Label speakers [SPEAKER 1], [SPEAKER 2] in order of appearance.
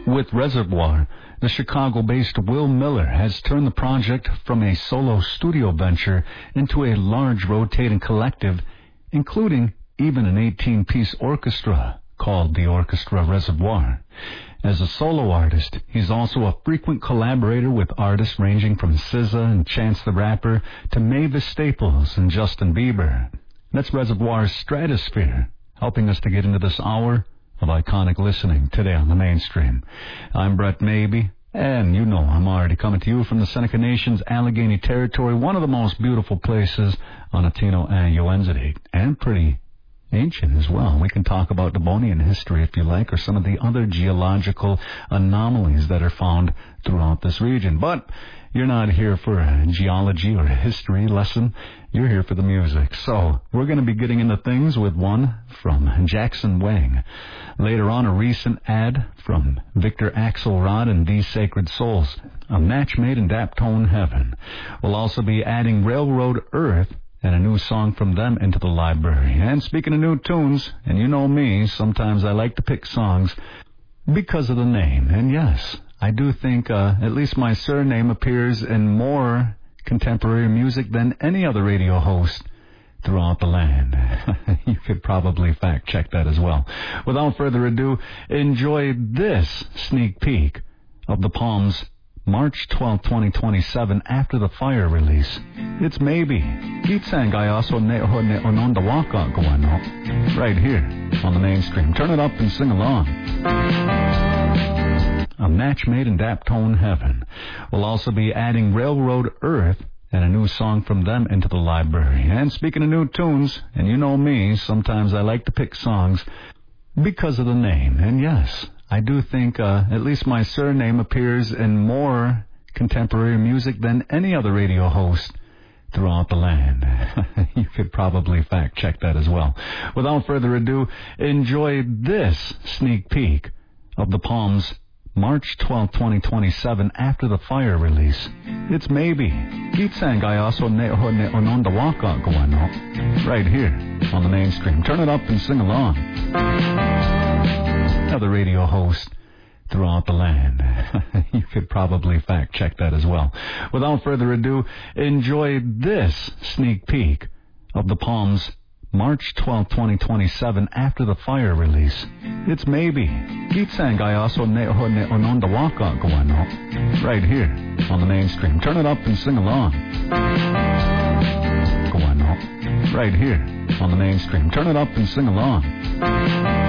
[SPEAKER 1] With Reservoir, the Chicago-based Will Miller has turned the project from a solo studio venture into a large rotating collective, including even an 18-piece orchestra called the Orchestra Reservoir. As a solo artist, he's also a frequent collaborator with artists ranging from SZA and Chance the Rapper to Mavis Staples and Justin Bieber. That's Reservoir's Stratosphere, helping us to get into this hour of iconic listening today on the mainstream. I'm Brett Mabee, and you know I'm already coming to you from the Seneca Nation's Allegheny Territory, one of the most beautiful places on Latino Annuenzity, and pretty ancient as well. We can talk about Devonian history if you like, or some of the other geological anomalies that are found throughout this region. But you're not here for a geology or a history lesson. You're here for the music. So we're going to be getting into things with one from Jackson Wang. Later on, a recent ad from Victor Axelrod and These Sacred Souls, a match made in Daptone Heaven. We'll also be adding Railroad Earth and a new song from them into the library. And speaking of new tunes, and you know me, sometimes I like to pick songs because of the name. And yes, I do think at least my surname appears in more contemporary music than any other radio host throughout the land. You could probably fact check that as well. Without further ado, enjoy this sneak peek of the Palms' March 12, 2027, After the Fire release. It's Maybe. Gitsang I also ononda waka going on right here on the mainstream. Turn it up and sing along. A match made in Daptone Heaven. We'll also be adding Railroad Earth and a new song from them into the library. And speaking of new tunes, and you know me, sometimes I like to pick songs because of the name. And yes, I do think at least my surname appears in more contemporary music than any other radio host throughout the land. You could probably fact check that as well. Without further ado, enjoy this sneak peek of the Palms' March 12, 2027, After the Fire release. It's Maybe. Gitsang I also ononda waka going on right here on the mainstream. Turn it up and sing along. Other radio host throughout the land. You could probably fact check that as well. Without further ado, enjoy this sneak peek of the Palms' March 12, 2027, After the Fire release. It's Maybe. Gitsang I also ononda waka going on right here on the mainstream. Turn it up and sing along. Going on right here on the mainstream. Turn it up and sing along.